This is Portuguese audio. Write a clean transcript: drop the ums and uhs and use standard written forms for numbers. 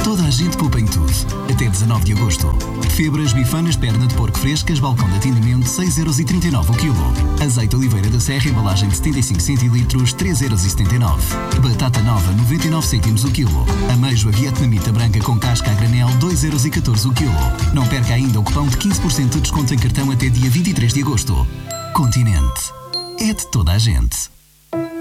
Toda a gente poupa em tudo. Até 19 de agosto. Febras bifanas perna de porco frescas, balcão de atendimento, 6,39€ o quilo. Azeite Oliveira da Serra, embalagem de 75 centilitros, 3,79€. Batata nova, 99 cêntimos o quilo. Ameijoa vietnamita branca com casca a granel, 2,14€ o quilo. Não perca ainda o cupom de 15% de desconto em cartão até dia 23 de agosto. Continente. É de toda a gente.